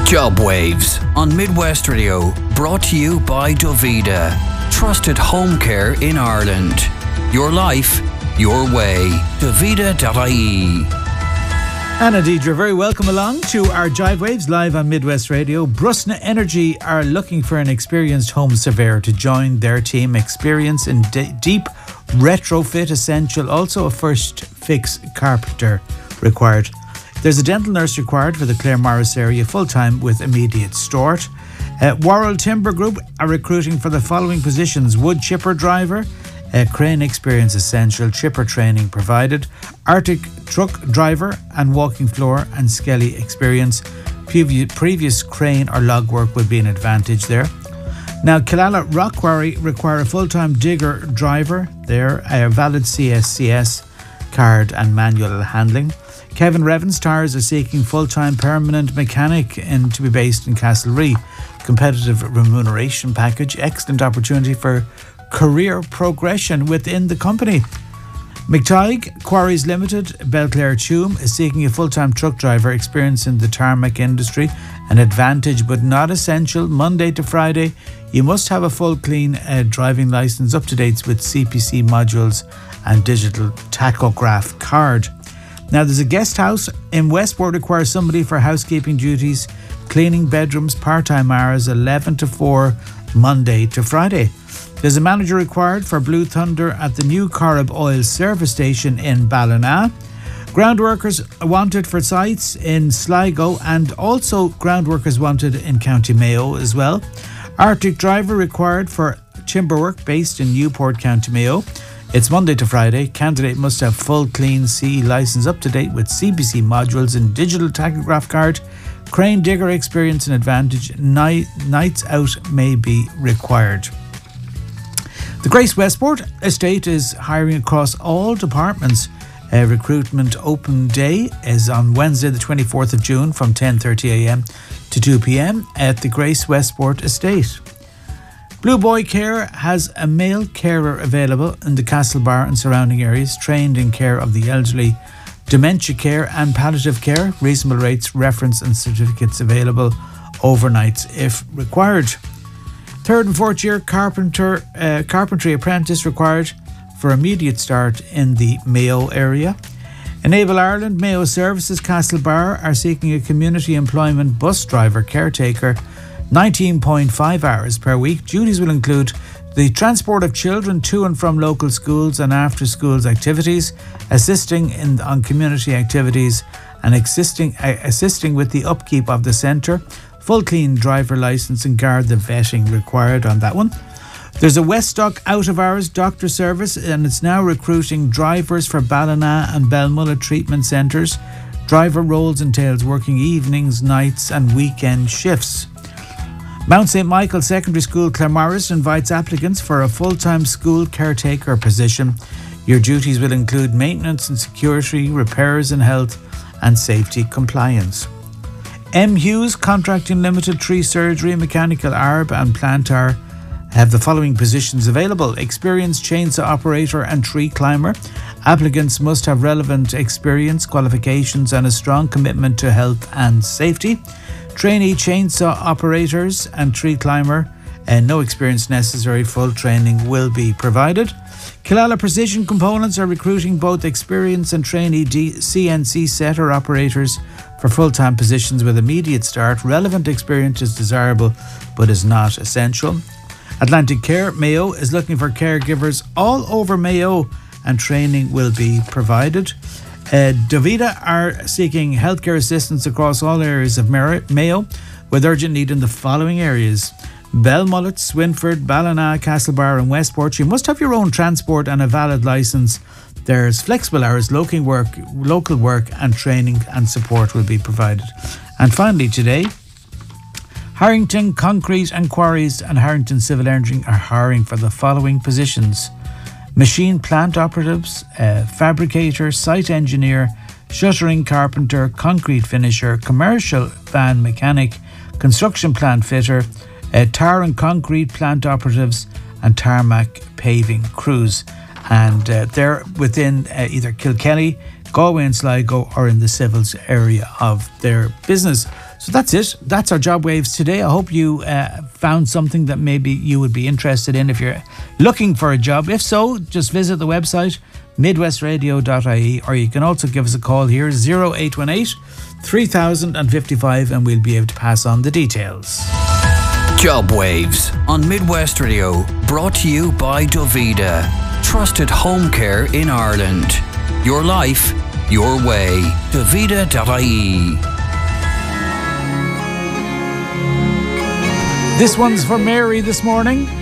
Job Waves on Midwest Radio, brought to you by Dovida. Trusted home care in Ireland. Your life, your way. Dovida.ie. Anna Deidre, very welcome along to our Jive Waves live on Midwest Radio. Brusna Energy are looking for an experienced home surveyor to join their team. Experience in deep retrofit essential. Also a first fix carpenter required. There's a dental nurse required for the Clare Morris area, full-time with immediate start. Worrell Timber Group are recruiting for the following positions: wood chipper driver, crane experience essential, chipper training provided, Arctic truck driver and walking floor and skelly experience. Previous crane or log work would be an advantage there. Now, Killala Rock Quarry require a full-time digger driver there, a valid CSCS card and manual handling. Kevin Revens Tires are seeking full-time permanent mechanic and to be based in Castlereagh. Competitive remuneration package, excellent opportunity for career progression within the company. McTighe Quarries Limited, Belclare Tuam, is seeking a full-time truck driver, experience in the tarmac industry, an advantage but not essential. Monday to Friday, you must have a full clean driving licence, up to date with CPC modules and digital tachograph card. Now, there's a guest house in Westport requires somebody for housekeeping duties, cleaning bedrooms, part-time hours, 11 to 4, Monday to Friday. There's a manager required for Blue Thunder at the new Corrib Oil service station in Ballina. Ground workers wanted for sites in Sligo, and also ground workers wanted in County Mayo as well. Arctic driver required for timber work based in Newport, County Mayo. It's Monday to Friday. Candidate must have full clean CE licence, up to date with CPC modules and digital tachograph card. Crane digger experience and advantage. Nights out may be required. The Grace Westport estate is hiring across all departments. Recruitment open day is on Wednesday the 24th of June from 10:30am to 2pm at the Grace Westport estate. Blue Boy Care has a male carer available in the Castlebar and surrounding areas, trained in care of the elderly, dementia care and palliative care. Reasonable rates, reference and certificates available, overnights if required. Third and fourth year carpentry apprentice required for immediate start in the Mayo area. Enable Ireland Mayo Services Castlebar are seeking a community employment bus driver caretaker, 19.5 hours per week. Duties will include the transport of children to and from local schools and after schools activities, assisting on community activities and assisting with the upkeep of the centre. Full clean driver licence and guard the vetting required on that one. There's a Weststock out of hours doctor service, and it's now recruiting drivers for Ballina and Belmullet treatment centres. Driver roles entails working evenings, nights and weekend shifts. Mount St. Michael Secondary School Claremorris invites applicants for a full-time school caretaker position. Your duties will include maintenance and security, repairs and health and safety compliance. M. Hughes Contracting Limited, Tree Surgery, Mechanical Arb and Plantar have the following positions available: experienced chainsaw operator and tree climber. Applicants must have relevant experience, qualifications and a strong commitment to health and safety. Trainee chainsaw operators and tree climber, and no experience necessary. Full training will be provided. Killala Precision Components are recruiting both experienced and trainee CNC setter operators for full-time positions with immediate start. Relevant experience is desirable but is not essential. Atlantic Care Mayo is looking for caregivers all over Mayo, and training will be provided. Dovida are seeking healthcare assistance across all areas of Mayo, with urgent need in the following areas: Belmullet, Swinford, Ballina, Castlebar and Westport. You must have your own transport and a valid licence. There's flexible hours, local work and training and support will be provided. And finally today, Harrington Concrete and Quarries and Harrington Civil Engineering are hiring for the following positions: machine plant operatives, fabricator, site engineer, shuttering carpenter, concrete finisher, commercial van mechanic, construction plant fitter, tar and concrete plant operatives and tarmac paving crews. And they're within either Kilkenny, Galway and Sligo, or in the civils area of their business. So that's it. That's our Job Waves today. I hope you found something that maybe you would be interested in if you're looking for a job. If so, just visit the website midwestradio.ie, or you can also give us a call here 0818 3055 and we'll be able to pass on the details. Job Waves on Midwest Radio, brought to you by Dovida. Trusted home care in Ireland. Your life, your way. Dovida.ie. This one's for Mary this morning.